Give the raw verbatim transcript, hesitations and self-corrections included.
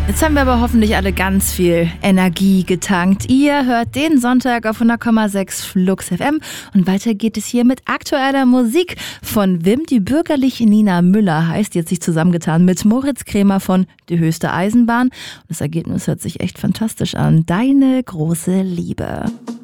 Jetzt haben wir aber hoffentlich alle ganz viel Energie getankt. Ihr hört den Sonntag auf hundert Komma sechs Flux F M und weiter geht es hier mit aktueller Musik von Wim. Die bürgerliche Nina Müller heißt, die hat sich zusammengetan mit Moritz Krämer von Die Höchste Eisenbahn. Und das Ergebnis hört sich echt fantastisch an. Deine große Liebe.